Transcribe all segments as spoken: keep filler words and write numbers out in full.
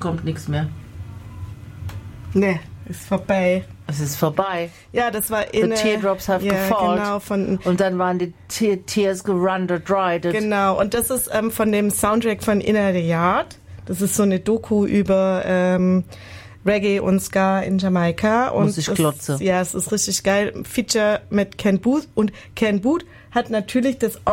kommt nichts mehr. Nee, ist vorbei. Es ist vorbei. Ja, das war in... The teardrops have ja, gefallen. Genau, von, und dann waren die te- Tears gerun dry. Genau, und das ist ähm, von dem Soundtrack von Inner the Yard. Das ist so eine Doku über ähm, Reggae und Ska in Jamaika. Und Muss ich glotze. Ja, es ist richtig geil. Feature mit Ken Booth. Und Ken Booth hat natürlich das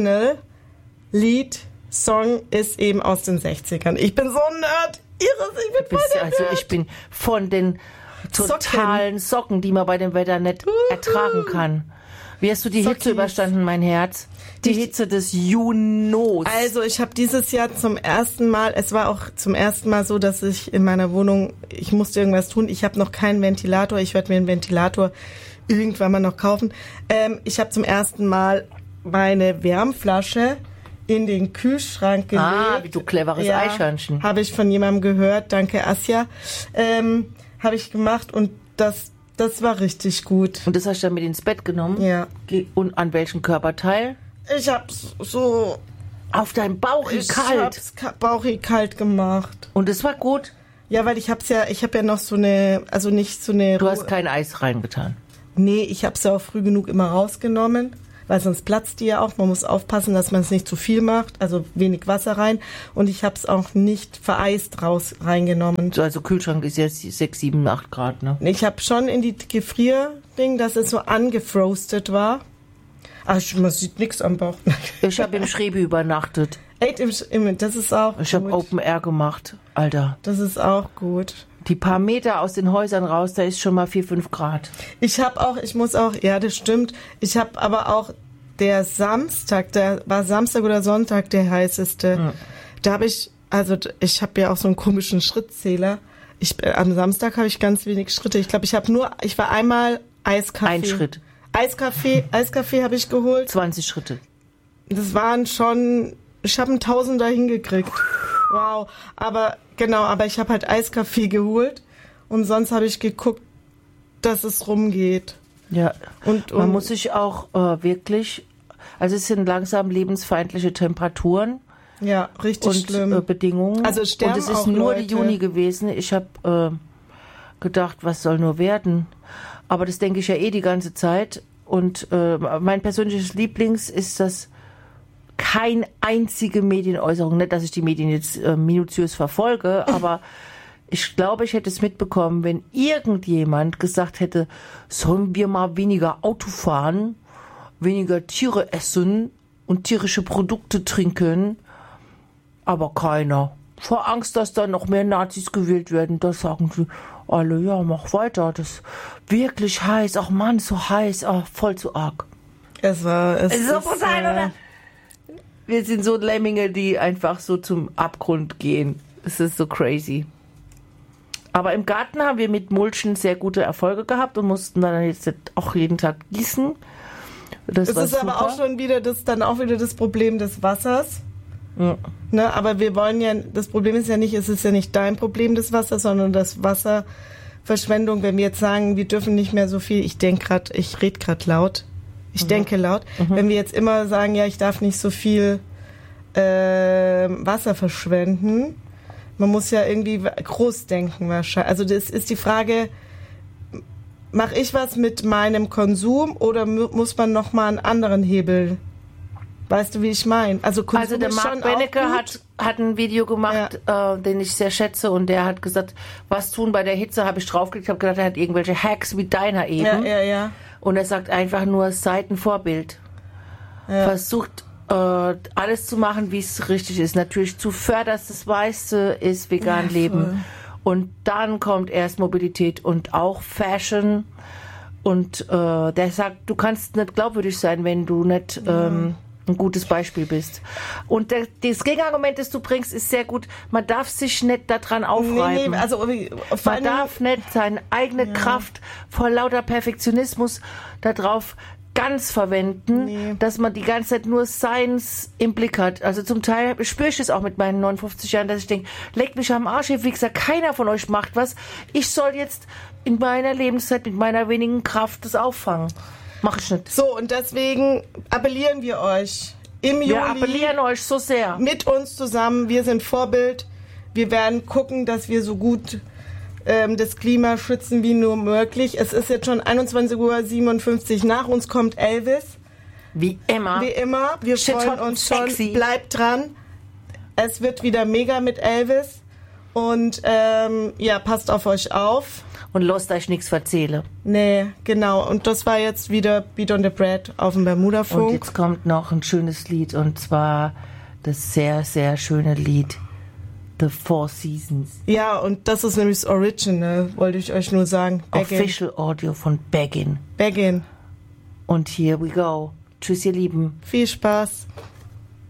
Original-Lied, Song ist eben aus den sechzigern. Ich bin so ein Nerd. Irres, ich bin voll der Also Nerd. ich bin von den totalen Socken, Socken die man bei dem Wetter nicht ertragen kann. Wie hast du die Sockis. Hitze überstanden, mein Herz? Die Ich- Hitze des Junos. Also ich habe dieses Jahr zum ersten Mal, es war auch zum ersten Mal so, dass ich in meiner Wohnung, ich musste irgendwas tun. Ich habe noch keinen Ventilator. Ich werde mir einen Ventilator irgendwann mal noch kaufen. Ähm, ich habe zum ersten Mal meine Wärmflasche in den Kühlschrank gelegt. Ah, wie du cleveres Eichhörnchen. Habe ich von jemandem gehört. Danke, Asja. Ähm, habe ich gemacht und das, das war richtig gut. Und das hast du dann mit ins Bett genommen? Ja. Ge- Und an welchem Körperteil? Ich habe so... Auf deinem Bauch Ich kalt. hab's ka- bauchig kalt gemacht. Und es war gut. Ja, weil ich hab's ja, ich habe ja noch so eine, also nicht so eine... Du hast kein Eis reingetan. Nee, ich hab's ja auch früh genug immer rausgenommen, weil sonst platzt die ja auch. Man muss aufpassen, dass man es nicht zu viel macht, also wenig Wasser rein. Und ich hab's auch nicht vereist raus reingenommen. Also Kühlschrank ist jetzt sechs, sieben, acht Grad, ne? Ich habe schon in die Gefrierding, dass es so angefroastet war. Ach, man sieht nichts am Bauch. Ich habe im Schrebi übernachtet. Echt, im, im, das ist auch Ich habe gut. Open Air gemacht. Alter, Das ist auch gut. die paar Meter aus den Häusern raus, da ist schon mal vier, fünf Grad. Ich habe auch, ich muss auch, ja, das stimmt. Ich habe aber auch der Samstag, der war Samstag oder Sonntag der heißeste. Ja. Da habe ich, also ich habe ja auch so einen komischen Schrittzähler. Ich, äh, am Samstag habe ich ganz wenig Schritte. Ich glaube, ich habe nur, ich war einmal Eiskaffee. Ein Schritt. Eiskaffee, Eiskaffee habe ich geholt. zwanzig Schritte. Das waren schon, ich habe einen Tausender hingekriegt. Wow. Aber, genau, aber ich habe halt Eiskaffee geholt und sonst habe ich geguckt, dass es rumgeht. Ja, Und, und man muss sich auch äh, wirklich, also es sind langsam lebensfeindliche Temperaturen ja, richtig und schlimm. äh, Bedingungen. Also es sterben und es ist auch nur Leute. die Juni gewesen. Ich habe äh, gedacht, was soll nur werden? Aber das denke ich ja eh die ganze Zeit. Und äh, mein persönliches Lieblings ist das kein einzige Medienäußerung. Nicht, dass ich die Medien jetzt äh, minutiös verfolge, aber ich glaube, ich hätte es mitbekommen, wenn irgendjemand gesagt hätte, sollen wir mal weniger Auto fahren, weniger Tiere essen und tierische Produkte trinken, aber keiner. Vor Angst, dass da noch mehr Nazis gewählt werden, da sagen sie alle, ja, mach weiter, das ist wirklich heiß, ach Mann, so heiß, ach, voll zu arg. Es war, es So ist, brutal, äh, oder? Wir sind so Lemminge, die einfach so zum Abgrund gehen. Es ist so crazy. Aber im Garten haben wir mit Mulchen sehr gute Erfolge gehabt und mussten dann jetzt auch jeden Tag gießen. Das Es war ist super. aber auch schon wieder das, dann auch wieder das Problem des Wassers. Ja. Ne, aber wir wollen ja, das Problem ist ja nicht, es ist ja nicht dein Problem, das Wasser, sondern das Wasserverschwendung. Wenn wir jetzt sagen, wir dürfen nicht mehr so viel, ich denke gerade, ich rede gerade laut, ich Mhm. denke laut, Mhm. wenn wir jetzt immer sagen, ja, ich darf nicht so viel äh, Wasser verschwenden, man muss ja irgendwie groß denken wahrscheinlich. Also das ist die Frage, mache ich was mit meinem Konsum oder mu- muss man nochmal einen anderen Hebel? Weißt du, wie ich meine? Also, Konsum Also der ist Marc schon Benecke auch gut. hat, hat ein Video gemacht, äh, den ich sehr schätze, und der hat gesagt, was tun bei der Hitze, habe ich draufgeklickt, habe gedacht, er hat irgendwelche Hacks wie deiner eben. Ja, ja, ja. Und er sagt einfach nur, seid ein Vorbild. Ja. Versucht äh, alles zu machen, wie es richtig ist. Natürlich zuvörderst das meiste ist vegan Ja, leben. voll. Und dann kommt erst Mobilität und auch Fashion. Und äh, der sagt, du kannst nicht glaubwürdig sein, wenn du nicht ähm, ein gutes Beispiel bist. Und der, das Gegenargument, das du bringst, ist sehr gut. Man darf sich nicht daran aufreiben. Nee, nee, also vor Man allem- darf nicht seine eigene Kraft vor lauter Perfektionismus darauf ganz verwenden, Nee. dass man die ganze Zeit nur Science im Blick hat. Also zum Teil spüre ich es auch mit meinen neunundfünfzig Jahren, dass ich denke, leckt mich am Arsch, ihr Wichser, keiner von euch macht was. Ich soll jetzt in meiner Lebenszeit mit meiner wenigen Kraft das auffangen. Mach ich nicht. So, und deswegen appellieren wir euch im Juli Wir appellieren euch so sehr. mit uns zusammen. Wir sind Vorbild. wir werden gucken, dass wir so gut ähm, das Klima schützen wie nur möglich. Es ist jetzt schon einundzwanzig Uhr siebenundfünfzig, nach uns kommt Elvis. Wie immer. Wie immer, wir Shit freuen hot uns sexy. schon. Bleibt dran. Es wird wieder mega mit Elvis. Und ähm, ja, passt auf euch auf. Und lasst euch nichts verzählen. Nee, genau. Und das war jetzt wieder Beat on the Bread auf dem Bermuda-Funk. Und jetzt kommt noch ein schönes Lied, und zwar das sehr, sehr schöne Lied The Four Seasons. Ja, und das ist nämlich das Original, wollte ich euch nur sagen. Baggin. Official Audio von Baggin. Baggin. Und here we go. Tschüss, ihr Lieben. Viel Spaß.